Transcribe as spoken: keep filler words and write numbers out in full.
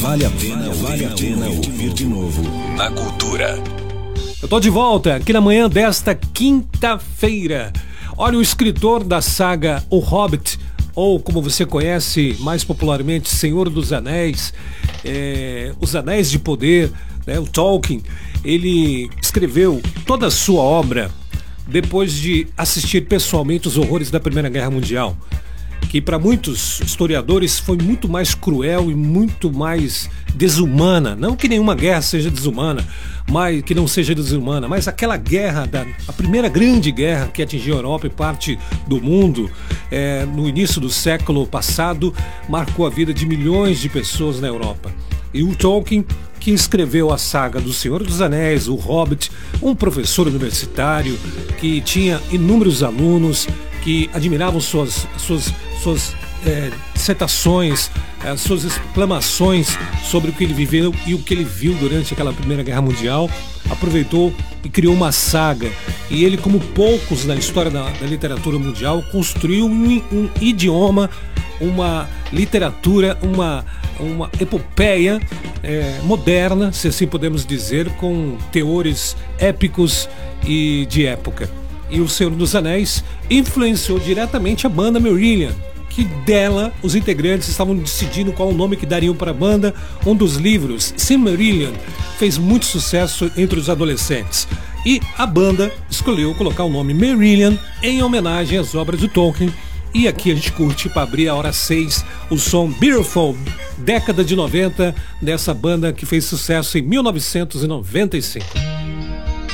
Vale a pena, vale a pena ouvir de novo na Cultura. Eu tô de volta aqui na manhã desta quinta-feira. Olha, o escritor da saga O Hobbit, ou como você conhece mais popularmente, Senhor dos Anéis, é, Os Anéis de Poder, né, o Tolkien, ele escreveu toda a sua obra depois de assistir pessoalmente os horrores da Primeira Guerra Mundial, que para muitos historiadores foi muito mais cruel e muito mais desumana. Não que nenhuma guerra seja desumana, mas que não seja desumana, mas aquela guerra, da, a primeira grande guerra que atingiu a Europa e parte do mundo é, no início do século passado, marcou a vida de milhões de pessoas na Europa. E o Tolkien, que escreveu a saga do Senhor dos Anéis, o Hobbit, um professor universitário que tinha inúmeros alunos que admiravam suas, suas, suas é, dissertações, as suas exclamações sobre o que ele viveu e o que ele viu durante aquela Primeira Guerra Mundial. Aproveitou e criou uma saga. E ele, como poucos na história da, da literatura mundial, construiu um, um idioma, uma literatura, uma, uma epopeia é, moderna, se assim podemos dizer, com teores épicos e de época. E o Senhor dos Anéis influenciou diretamente a banda Marillion, que dela os integrantes estavam decidindo qual o nome que dariam para a banda. Um dos livros, Silmarillion, fez muito sucesso entre os adolescentes. E a banda escolheu colocar o nome Marillion em homenagem às obras de Tolkien. E aqui a gente curte, para abrir a hora seis, o som Beautiful, década de noventa, dessa banda que fez sucesso em mil novecentos e noventa e cinco.